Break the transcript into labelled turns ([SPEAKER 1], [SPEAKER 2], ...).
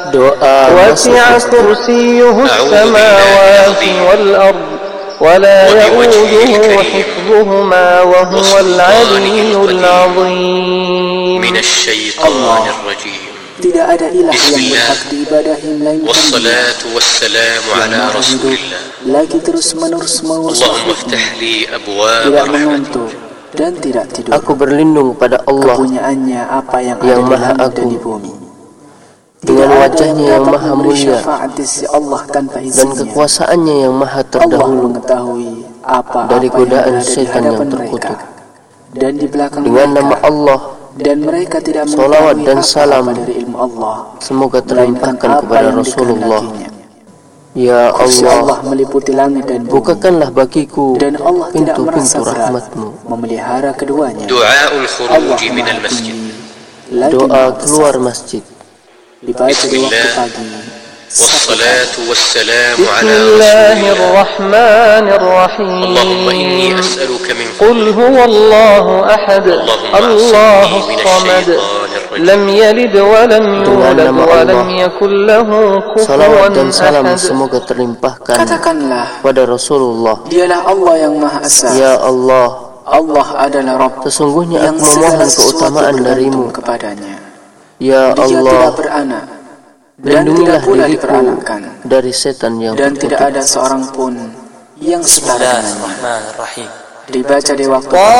[SPEAKER 1] Doa
[SPEAKER 2] وسع كرسيه السماوات والأرض ولا يؤوده حفظهما وهو العلي العظيم.
[SPEAKER 3] من الشيطان الرجيم.
[SPEAKER 4] Tidak ada ilah yang berhak diibadahi melainkan
[SPEAKER 3] والصلاة والسلام على رسول الله.
[SPEAKER 4] lagi terus menerus
[SPEAKER 3] اللهم افتح لي أبواب
[SPEAKER 4] tidak
[SPEAKER 3] رحمتك.
[SPEAKER 4] mengantuk dan tidak tidur.
[SPEAKER 1] Aku berlindung pada Allah
[SPEAKER 4] Kepunyaannya apa yang
[SPEAKER 1] yang
[SPEAKER 4] ada di
[SPEAKER 1] Maha
[SPEAKER 4] langit dan
[SPEAKER 1] Agung,
[SPEAKER 4] di bumi.
[SPEAKER 1] dengan wajahnya yang Maha mulia
[SPEAKER 4] syafaat di sisi Allah tanpa
[SPEAKER 1] dan
[SPEAKER 4] izinnya.
[SPEAKER 1] kekuasaannya yang Maha
[SPEAKER 4] Allah
[SPEAKER 1] terdahulu
[SPEAKER 4] mengetahui apa
[SPEAKER 1] dari godaan
[SPEAKER 4] yang ada di
[SPEAKER 1] setan yang
[SPEAKER 4] hadapan
[SPEAKER 1] terkutuk.
[SPEAKER 4] mereka dan di belakang
[SPEAKER 1] Dengan
[SPEAKER 4] mereka,
[SPEAKER 1] nama Allah,
[SPEAKER 4] dan mereka tidak
[SPEAKER 1] salawat
[SPEAKER 4] mengetahui
[SPEAKER 1] dan
[SPEAKER 4] apa-apa
[SPEAKER 1] salam
[SPEAKER 4] dari ilmu Allah
[SPEAKER 1] semoga
[SPEAKER 4] melainkan
[SPEAKER 1] terlimpahkan
[SPEAKER 4] apa
[SPEAKER 1] kepada
[SPEAKER 4] yang
[SPEAKER 1] Rasulullah.
[SPEAKER 4] dikehendakinya.
[SPEAKER 1] Ya
[SPEAKER 4] Kursi Allah
[SPEAKER 1] Allah,
[SPEAKER 4] meliputi langit dan bumi,
[SPEAKER 1] bukakanlah bagiku
[SPEAKER 4] dan Allah tidak merasa
[SPEAKER 1] pintu-pintu
[SPEAKER 4] berat
[SPEAKER 1] rahmat-Mu.
[SPEAKER 4] memelihara keduanya.
[SPEAKER 3] دعاء
[SPEAKER 4] Allah
[SPEAKER 3] الخروج من
[SPEAKER 4] Maha
[SPEAKER 3] المسجid.
[SPEAKER 4] tinggi, lagi
[SPEAKER 1] Doa
[SPEAKER 4] Maha
[SPEAKER 1] keluar
[SPEAKER 4] besar.
[SPEAKER 1] masjid.
[SPEAKER 4] Dibaca di waktu pagi.
[SPEAKER 3] والصلاة والسلام
[SPEAKER 2] بسم
[SPEAKER 3] على
[SPEAKER 2] الله
[SPEAKER 3] رسول الله.
[SPEAKER 2] الرحمن
[SPEAKER 3] اللهم إني
[SPEAKER 2] الرحيم.
[SPEAKER 3] أسألك من
[SPEAKER 2] قل هو الله أحد
[SPEAKER 3] اللهم
[SPEAKER 2] الله
[SPEAKER 3] أعصمني من
[SPEAKER 2] الصمد
[SPEAKER 3] الشيطان الرجيم.
[SPEAKER 2] لم يلد ولم يولد
[SPEAKER 1] nama
[SPEAKER 2] ولم
[SPEAKER 1] Allah,
[SPEAKER 2] يكن له
[SPEAKER 1] salawat dan
[SPEAKER 2] كفوا
[SPEAKER 1] salam
[SPEAKER 2] أحد.
[SPEAKER 1] semoga terlimpahkan
[SPEAKER 4] Katakanlah,
[SPEAKER 1] pada Rasulullah.
[SPEAKER 4] dialah Allah yang Maha Esa.
[SPEAKER 1] Ya Allah,
[SPEAKER 4] Allah adalah Rabb
[SPEAKER 1] sesungguhnya
[SPEAKER 4] yang
[SPEAKER 1] aku
[SPEAKER 4] segala
[SPEAKER 1] memohon
[SPEAKER 4] sesuatu
[SPEAKER 1] keutamaan
[SPEAKER 4] bergantung
[SPEAKER 1] darimu.
[SPEAKER 4] kepadanya.
[SPEAKER 1] Ya
[SPEAKER 4] Dia tidak
[SPEAKER 1] Allah,
[SPEAKER 4] beranak dan tidak
[SPEAKER 1] lindungilah
[SPEAKER 4] pula
[SPEAKER 1] diriku
[SPEAKER 4] diperanakan,
[SPEAKER 1] dari setan yang
[SPEAKER 4] dan tidak
[SPEAKER 1] terkutuk.
[SPEAKER 4] ada seorang pun yang setara dengannya.
[SPEAKER 3] الرحمن الرحيم.
[SPEAKER 4] Dibaca di waktu